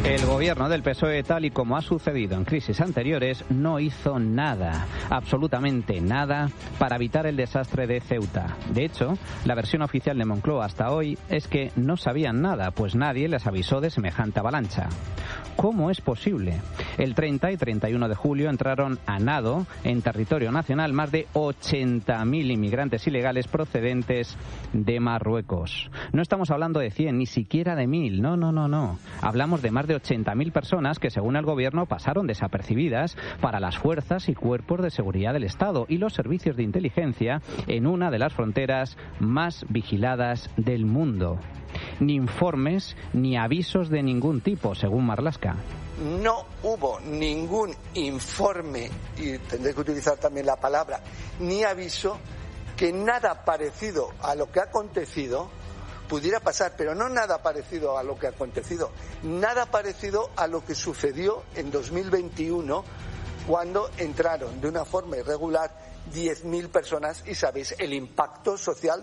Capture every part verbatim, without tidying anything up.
El gobierno del P S O E, tal y como ha sucedido en crisis anteriores, no hizo nada, absolutamente nada, para evitar el desastre de Ceuta. De hecho, la versión oficial de Moncloa hasta hoy es que no sabían nada, pues nadie les avisó de semejante avalancha. ¿Cómo es posible? El treinta y treinta y uno de julio entraron a nado en territorio nacional más de ochenta mil inmigrantes ilegales procedentes de Marruecos. No estamos hablando de cien, ni siquiera de mil, no, no, no, no. Hablamos de más de ochenta mil personas que, según el gobierno, pasaron desapercibidas para las fuerzas y cuerpos de seguridad del Estado y los servicios de inteligencia en una de las fronteras más vigiladas del mundo. Ni informes ni avisos de ningún tipo, según Marlaska. No hubo ningún informe, y tendré que utilizar también la palabra, ni aviso, que nada parecido a lo que ha acontecido pudiera pasar, pero no nada parecido a lo que ha acontecido, nada parecido a lo que sucedió en dos mil veintiuno, cuando entraron de una forma irregular diez mil personas, y sabéis el impacto social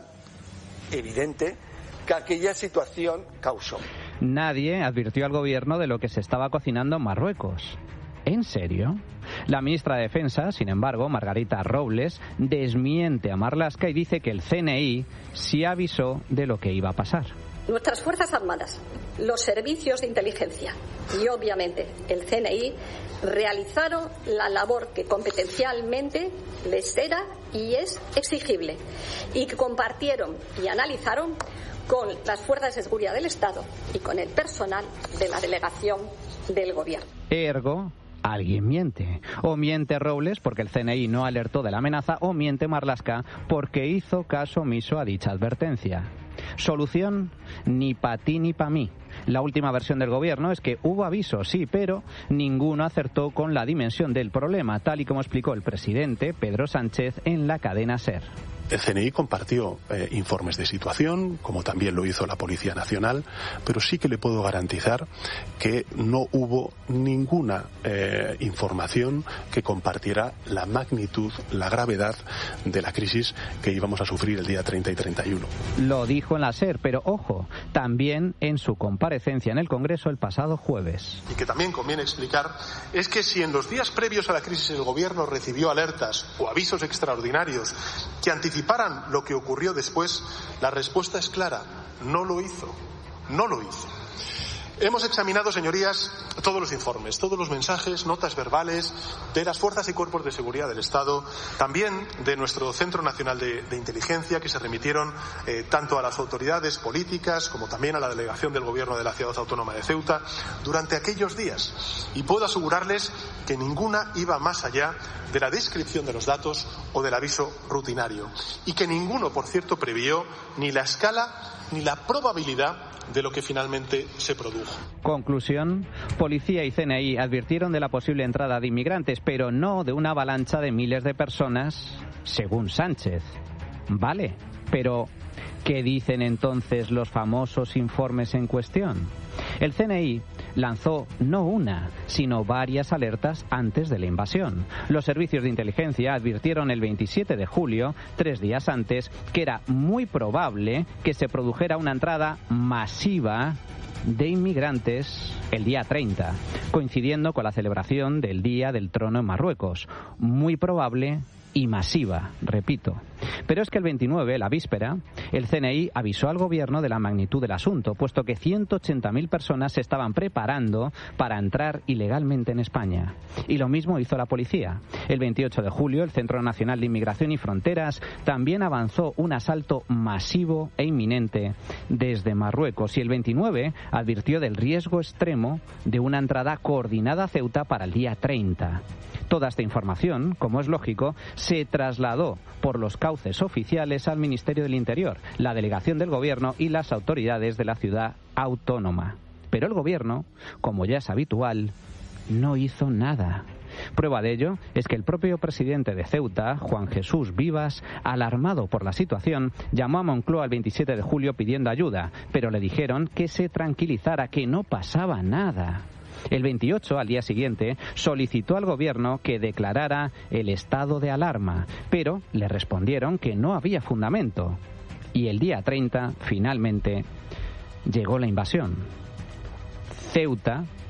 evidente que aquella situación causó. Nadie advirtió al gobierno de lo que se estaba cocinando en Marruecos. ¿En serio? La ministra de Defensa, sin embargo, Margarita Robles, desmiente a Marlaska y dice que el C N I sí avisó de lo que iba a pasar. Nuestras Fuerzas Armadas, los servicios de inteligencia y, obviamente, el C N I realizaron la labor que competencialmente les era y es exigible, y que compartieron y analizaron con las fuerzas de seguridad del Estado y con el personal de la delegación del Gobierno. Ergo, alguien miente. O miente Robles porque el C N I no alertó de la amenaza, o miente Marlaska porque hizo caso omiso a dicha advertencia. Solución: ni pa' ti ni pa' mí. La última versión del gobierno es que hubo avisos, sí, pero ninguno acertó con la dimensión del problema, tal y como explicó el presidente Pedro Sánchez en la cadena SER. El C N I compartió eh, informes de situación, como también lo hizo la Policía Nacional, pero sí que le puedo garantizar que no hubo ninguna eh, información que compartiera la magnitud, la gravedad de la crisis que íbamos a sufrir el día treinta y treinta y uno. Lo dijo en la SER, pero ojo, también en su comparecencia en el Congreso el pasado jueves. Y que también conviene explicar es que si en los días previos a la crisis el Gobierno recibió alertas o avisos extraordinarios que anticipaban anticiparan lo que ocurrió después, la respuesta es clara: no lo hizo, no lo hizo. Hemos examinado, señorías, todos los informes, todos los mensajes, notas verbales de las fuerzas y cuerpos de seguridad del Estado, también de nuestro Centro Nacional de, de Inteligencia, que se remitieron eh, tanto a las autoridades políticas como también a la delegación del Gobierno de la Ciudad Autónoma de Ceuta durante aquellos días. Y puedo asegurarles que ninguna iba más allá de la descripción de los datos o del aviso rutinario. Y que ninguno, por cierto, previó ni la escala ni la probabilidad de lo que finalmente se produjo. Conclusión: policía y C N I advirtieron de la posible entrada de inmigrantes, pero no de una avalancha de miles de personas, según Sánchez. Vale, pero ¿qué dicen entonces los famosos informes en cuestión? El C N I lanzó no una, sino varias alertas antes de la invasión. Los servicios de inteligencia advirtieron el veintisiete de julio, tres días antes, que era muy probable que se produjera una entrada masiva de inmigrantes el día treinta, coincidiendo con la celebración del Día del Trono en Marruecos. Muy probable y masiva, repito. Pero es que el veintinueve, la víspera, el C N I avisó al gobierno de la magnitud del asunto, puesto que ciento ochenta mil personas se estaban preparando para entrar ilegalmente en España. Y lo mismo hizo la policía. El veintiocho de julio, el Centro Nacional de Inmigración y Fronteras también avanzó un asalto masivo e inminente desde Marruecos. Y el veintinueve advirtió del riesgo extremo de una entrada coordinada a Ceuta para el día treinta. Toda esta información, como es lógico, se trasladó por los cauces oficiales al Ministerio del Interior, la delegación del Gobierno y las autoridades de la ciudad autónoma. Pero el Gobierno, como ya es habitual, no hizo nada. Prueba de ello es que el propio presidente de Ceuta, Juan Jesús Vivas, alarmado por la situación, llamó a Moncloa el veintisiete de julio pidiendo ayuda, pero le dijeron que se tranquilizara, que no pasaba nada. El veintiocho, al día siguiente, solicitó al gobierno que declarara el estado de alarma, pero le respondieron que no había fundamento. Y el día treinta, finalmente, llegó la invasión. Ceuta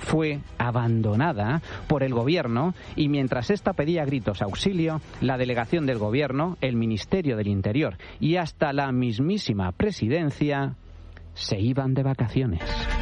fue abandonada por el gobierno y mientras ésta pedía a gritos auxilio, la delegación del gobierno, el Ministerio del Interior y hasta la mismísima presidencia se iban de vacaciones.